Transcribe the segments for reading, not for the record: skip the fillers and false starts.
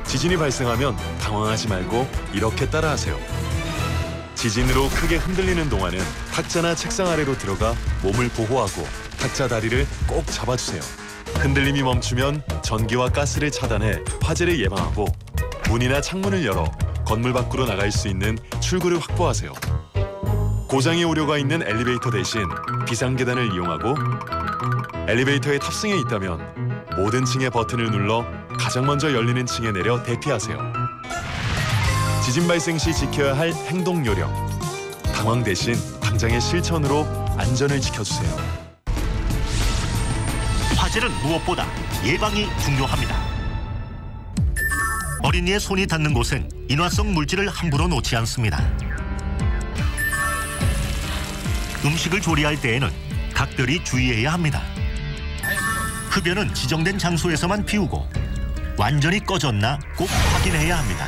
지진이 발생하면 당황하지 말고 이렇게 따라하세요. 지진으로 크게 흔들리는 동안은 탁자나 책상 아래로 들어가 몸을 보호하고 탁자 다리를 꼭 잡아주세요. 흔들림이 멈추면 전기와 가스를 차단해 화재를 예방하고 문이나 창문을 열어 건물 밖으로 나갈 수 있는 출구를 확보하세요. 고장이 우려가 있는 엘리베이터 대신 비상계단을 이용하고 엘리베이터에 탑승해 있다면 모든 층의 버튼을 눌러 가장 먼저 열리는 층에 내려 대피하세요. 지진 발생 시 지켜야 할 행동 요령. 당황 대신 당장의 실천으로 안전을 지켜주세요. 화재는 무엇보다 예방이 중요합니다. 어린이의 손이 닿는 곳엔 인화성 물질을 함부로 놓지 않습니다. 음식을 조리할 때에는 각별히 주의해야 합니다. 흡연은 지정된 장소에서만 피우고 완전히 꺼졌나 꼭 확인해야 합니다.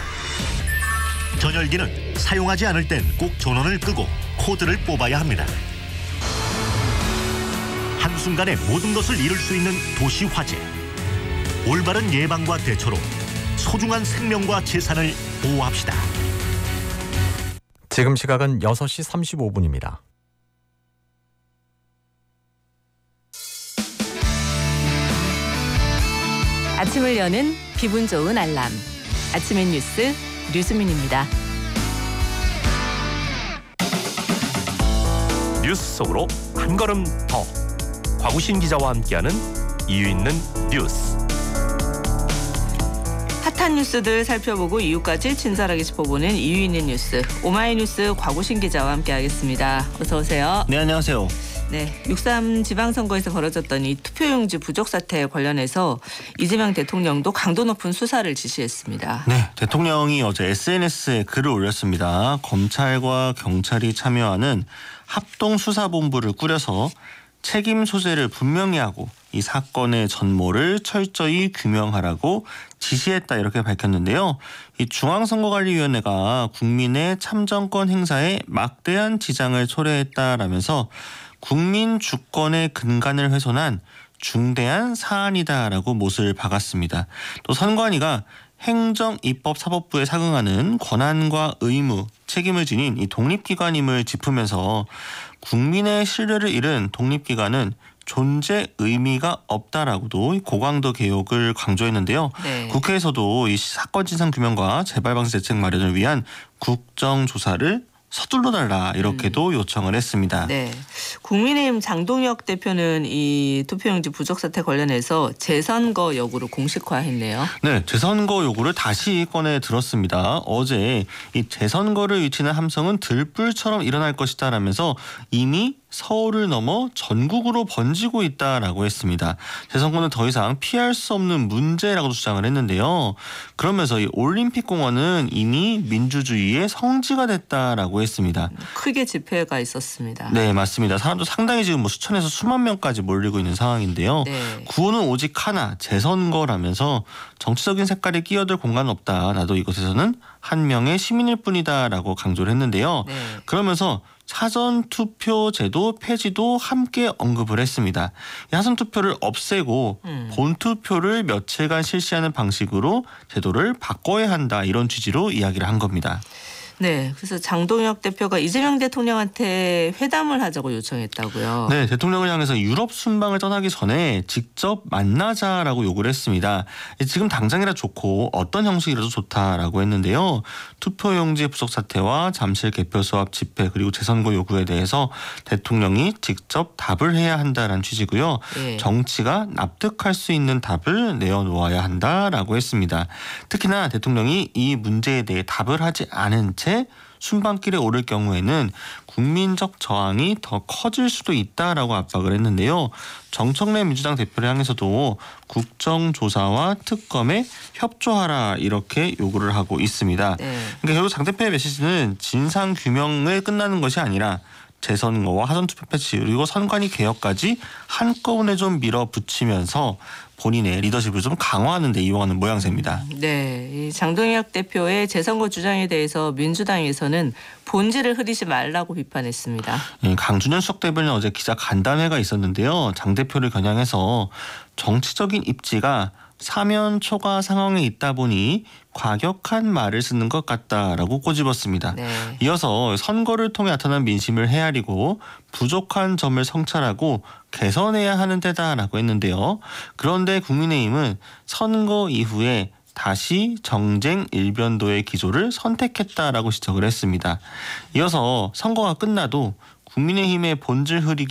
전열기는 사용하지 않을 땐 꼭 전원을 끄고 코드를 뽑아야 합니다. 한순간에 모든 것을 잃을 수 있는 도시 화재. 올바른 예방과 대처로 소중한 생명과 재산을 보호합시다. 지금 시각은 6시 35분입니다. 아침을 여는 기분 좋은 알람. 아침의 뉴스 류수민입니다. 뉴스 속으로 한 걸음 더. 곽우신 기자와 함께하는 이유 있는 뉴스. 핫한 뉴스들 살펴보고 이유까지 친절하게 짚어보는 이유 있는 뉴스. 오마이뉴스 곽우신 기자와 함께하겠습니다. 어서 오세요. 네, 안녕하세요. 네, 6.3 지방선거에서 벌어졌던 이 투표용지 부족 사태 관련해서 이재명 대통령도 강도 높은 수사를 지시했습니다. 네, 대통령이 어제 SNS에 글을 올렸습니다. 검찰과 경찰이 참여하는 합동수사본부를 꾸려서 책임 소재를 분명히 하고 이 사건의 전모를 철저히 규명하라고 지시했다 이렇게 밝혔는데요. 이 중앙선거관리위원회가 국민의 참정권 행사에 막대한 지장을 초래했다라면서 국민 주권의 근간을 훼손한 중대한 사안이다라고 못을 박았습니다. 또 선관위가 행정, 입법, 사법부에 상응하는 권한과 의무, 책임을 지닌 이 독립기관임을 짚으면서 국민의 신뢰를 잃은 독립기관은 존재 의미가 없다라고도 고강도 개혁을 강조했는데요. 네. 국회에서도 이 사건 진상 규명과 재발 방지 대책 마련을 위한 국정조사를 서둘러 달라 이렇게도 요청을 했습니다. 네, 국민의힘 장동혁 대표는 이 투표용지 부족 사태 관련해서 재선거 여부를 공식화했네요. 네, 재선거 요구를 다시 꺼내 들었습니다. 어제 이 재선거를 외치는 함성은 들불처럼 일어날 것이다라면서 이미 서울을 넘어 전국으로 번지고 있다라고 했습니다. 재선거는 더 이상 피할 수 없는 문제라고 주장을 했는데요. 그러면서 이 올림픽공원은 이미 민주주의의 성지가 됐다라고 했습니다. 크게 집회가 있었습니다. 네, 맞습니다. 사람도 상당히 지금 수천에서 수만 명까지 몰리고 있는 상황인데요. 네. 구호는 오직 하나, 재선거라면서 정치적인 색깔이 끼어들 공간은 없다. 나도 이곳에서는 한 명의 시민일 뿐이다라고 강조를 했는데요. 네. 그러면서 사전투표 제도 폐지도 함께 언급을 했습니다. 사전투표를 없애고 본투표를 며칠간 실시하는 방식으로 제도를 바꿔야 한다 이런 취지로 이야기를 한 겁니다. 네, 그래서 장동혁 대표가 이재명 대통령한테 회담을 하자고 요청했다고요. 네, 대통령을 향해서 유럽 순방을 떠나기 전에 직접 만나자라고 요구를 했습니다. 지금 당장이라 좋고 어떤 형식이라도 좋다라고 했는데요. 투표용지 부족 사태와 잠실 개표 수합 집회 그리고 재선거 요구에 대해서 대통령이 직접 답을 해야 한다는 취지고요. 네. 정치가 납득할 수 있는 답을 내어놓아야 한다라고 했습니다. 특히나 대통령이 이 문제에 대해 답을 하지 않은 채 순방길에 오를 경우에는 국민적 저항이 더 커질 수도 있다라고 압박을 했는데요. 정청래 민주당 대표를 향해서도 국정조사와 특검에 협조하라 이렇게 요구를 하고 있습니다. 네. 그러니까 결국 장 대표의 메시지는 진상규명에 끝나는 것이 아니라 재선거와 사전투표 폐지 그리고 선관위 개혁까지 한꺼번에 좀 밀어붙이면서 본인의 리더십을 좀 강화하는 데 이용하는 모양새입니다. 네, 이 장동혁 대표의 재선거 주장에 대해서 민주당에서는 본질을 흐리지 말라고 비판했습니다. 강준현 수석 대변인 어제 기자 간담회가 있었는데요. 장 대표를 겨냥해서 정치적인 입지가 사면초가 상황에 있다 보니 과격한 말을 쓰는 것 같다라고 꼬집었습니다. 네. 이어서 선거를 통해 나타난 민심을 헤아리고 부족한 점을 성찰하고 개선해야 하는 때다라고 했는데요. 그런데 국민의힘은 선거 이후에 다시 정쟁 일변도의 기조를 선택했다라고 지적을 했습니다. 이어서 선거가 끝나도 국민의힘의 본질 흐리기